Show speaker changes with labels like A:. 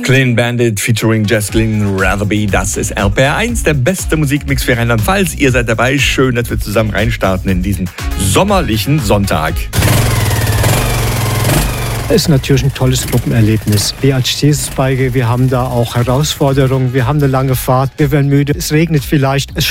A: Clean Bandit featuring Jesslyn Ratherby, das ist RPR1, der beste Musikmix für Rheinland-Pfalz. Ihr seid dabei, schön, dass wir zusammen reinstarten in diesen sommerlichen Sonntag.
B: Es ist natürlich ein tolles Gruppenerlebnis. Wir als Jesus-Bike, wir haben da auch Herausforderungen, wir haben eine lange Fahrt, wir werden müde, es regnet vielleicht, es